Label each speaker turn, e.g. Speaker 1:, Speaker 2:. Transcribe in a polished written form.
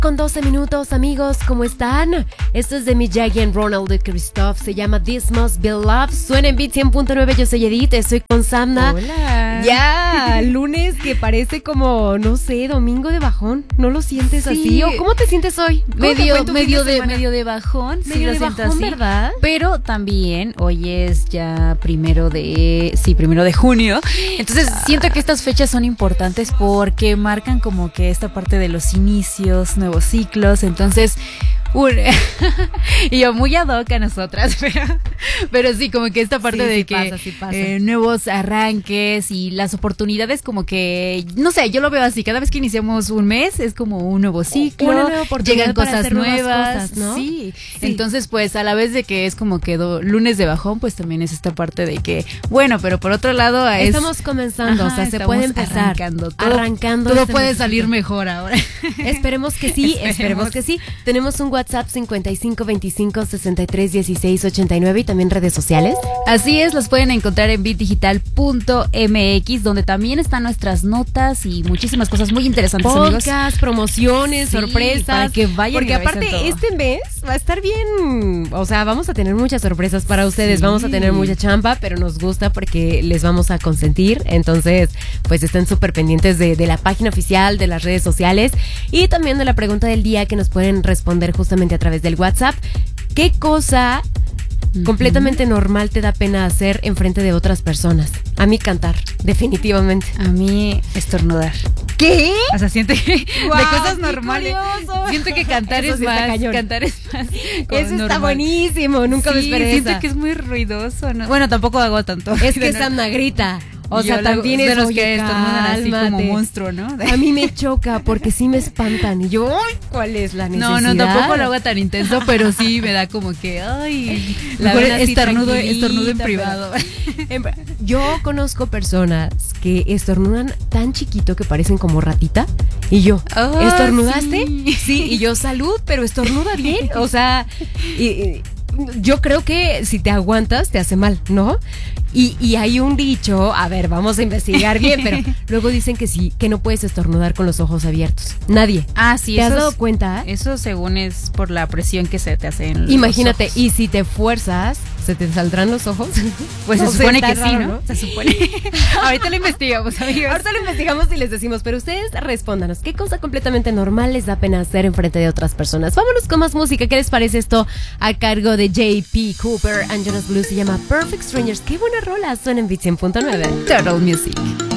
Speaker 1: 9:12, amigos, ¿cómo están? Esto es de Mick Jagger and Ronald de Christoph, se llama This Must Be Love, suena en Beat 100.9, yo soy Edith, estoy con Samna.
Speaker 2: Hola.
Speaker 1: Ya, lunes que parece como, no sé, domingo de bajón, ¿no lo sientes así? ¿O cómo te sientes hoy?
Speaker 2: Medio de bajón,
Speaker 1: medio
Speaker 2: sí lo
Speaker 1: de
Speaker 2: siento
Speaker 1: bajón,
Speaker 2: así,
Speaker 1: ¿verdad?
Speaker 2: pero también hoy es ya primero de junio, entonces siento que estas fechas son importantes porque marcan como que esta parte de los inicios, nuevos ciclos, entonces y yo muy ad hoc a nosotras, pero sí, como que esta parte de que
Speaker 1: pasa.
Speaker 2: Nuevos arranques y las oportunidades, como que, no sé, yo lo veo así, cada vez que iniciamos un mes es como un nuevo ciclo,
Speaker 1: una nueva oportunidad
Speaker 2: llegan
Speaker 1: para
Speaker 2: cosas
Speaker 1: hacer
Speaker 2: nuevas,
Speaker 1: cosas, ¿no?
Speaker 2: Sí, entonces pues a la vez de que es como que lunes de bajón, pues también es esta parte de que, bueno, pero por otro lado
Speaker 1: estamos comenzando, o sea, se puede empezar arrancando
Speaker 2: todo puede salir mejor ahora.
Speaker 1: Esperemos que sí, esperemos que sí. Tenemos un WhatsApp 5525631689 y también redes sociales.
Speaker 2: Así es, los pueden encontrar en bitdigital.mx, donde también están nuestras notas y muchísimas cosas muy interesantes,
Speaker 1: podcast,
Speaker 2: amigos.
Speaker 1: Promociones,
Speaker 2: Sí,
Speaker 1: sorpresas,
Speaker 2: para que vayan.
Speaker 1: porque
Speaker 2: y revisen
Speaker 1: aparte
Speaker 2: todo.
Speaker 1: este mes va a estar bien, o sea, vamos a tener muchas sorpresas para ustedes,
Speaker 2: Sí.
Speaker 1: vamos a tener mucha chamba, pero nos gusta porque les vamos a consentir, entonces pues estén súper pendientes de la página oficial, de las redes sociales y también de la pregunta del día que nos pueden responder justamente a través del WhatsApp. ¿Qué cosa completamente normal te da pena hacer enfrente de otras personas? A mí cantar, definitivamente.
Speaker 2: A mí estornudar.
Speaker 1: ¿Qué?
Speaker 2: O sea, siento que
Speaker 1: Guau,
Speaker 2: de cosas
Speaker 1: qué
Speaker 2: normales.
Speaker 1: curioso.
Speaker 2: Siento que cantar
Speaker 1: Eso
Speaker 2: es
Speaker 1: sí está
Speaker 2: más.
Speaker 1: cañón.
Speaker 2: Cantar es más.
Speaker 1: Eso está
Speaker 2: normal.
Speaker 1: buenísimo, nunca me
Speaker 2: Sí,
Speaker 1: esperé
Speaker 2: siento
Speaker 1: esa.
Speaker 2: que es muy ruidoso, ¿no? Bueno, tampoco hago tanto.
Speaker 1: Es que Samna grita. O sea,
Speaker 2: Yo
Speaker 1: también
Speaker 2: es
Speaker 1: es
Speaker 2: de los
Speaker 1: oye,
Speaker 2: que estornudan así como
Speaker 1: cálmate.
Speaker 2: monstruo, ¿no?
Speaker 1: A mí me choca porque sí me espantan y yo, ¡ay! ¿Cuál es la necesidad?
Speaker 2: No, tampoco lo hago tan intenso, pero sí me da como que, ay,
Speaker 1: La
Speaker 2: mejor
Speaker 1: ven así
Speaker 2: estornudo
Speaker 1: tranquilita,
Speaker 2: en privado.
Speaker 1: Yo conozco personas que estornudan tan chiquito que parecen como ratita y yo,
Speaker 2: Ah,
Speaker 1: ¿estornudaste?
Speaker 2: sí.
Speaker 1: Sí, y yo, salud, pero estornuda bien, o sea, yo creo que si te aguantas te hace mal, ¿no? Y hay un dicho, a ver, vamos a investigar bien, pero luego dicen que sí, que no puedes estornudar con los ojos abiertos. Nadie.
Speaker 2: Ah, sí,
Speaker 1: ¿Te has
Speaker 2: eso
Speaker 1: dado
Speaker 2: es-
Speaker 1: cuenta?
Speaker 2: Eso según es por la presión que se te hace en los
Speaker 1: Imagínate,
Speaker 2: ojos.
Speaker 1: y si te fuerzas, ¿se te saldrán los ojos?
Speaker 2: Pues
Speaker 1: No
Speaker 2: se
Speaker 1: sé,
Speaker 2: supone
Speaker 1: está
Speaker 2: que sí,
Speaker 1: raro,
Speaker 2: ¿no? Se supone. Ahorita lo investigamos, amigos.
Speaker 1: Ahorita lo investigamos y les decimos, pero ustedes respóndanos, ¿qué cosa completamente normal les da pena hacer enfrente de otras personas? Vámonos con más música, ¿qué les parece esto? A cargo de J.P. Cooper and Jonas Blue, se llama Perfect Strangers. ¡Qué buena rola! Suena en Beat 100.9.
Speaker 2: Total Music.